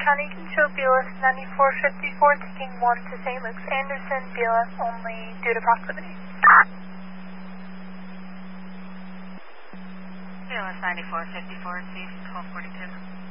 County, you can show BLS 9454 taking 1 to St. Luke's Anderson, BLS only due to proximity. BLS 9454, Chief 1242.